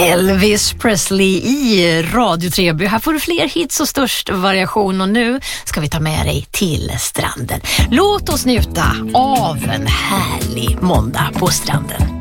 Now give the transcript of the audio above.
Elvis Presley i Radio Treby. Här får du fler hits och störst variation, och nu ska vi ta med dig till stranden. Låt oss njuta av en härlig måndag på stranden.